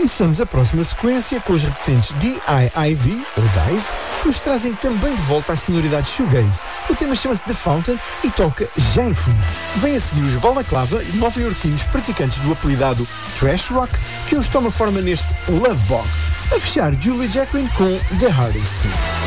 Começamos a próxima sequência com os repetentes D.I.I.V. ou Dive, que nos trazem também de volta à sonoridade shoegaze. O tema chama-se The Fountain e toca já em fundo. Vem a seguir os Balaclava, nova-iorquinos praticantes do apelidado Trash Rock, que hoje toma forma neste Love Bog. A fechar, Julia Jacqueline com The Hardest.